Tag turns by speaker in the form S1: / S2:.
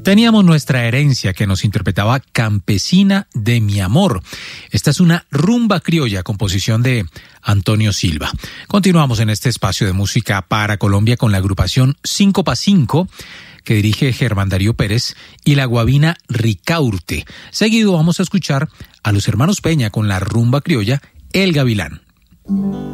S1: Teníamos nuestra herencia que nos interpretaba Campesina de mi amor. Esta es una rumba criolla, composición de Antonio Silva. Continuamos en este espacio de música para Colombia con la agrupación 5x5 que dirige Germán Darío Pérez y la guabina Ricaurte. Seguido vamos a escuchar a los hermanos Peña con la rumba criolla El Gavilán.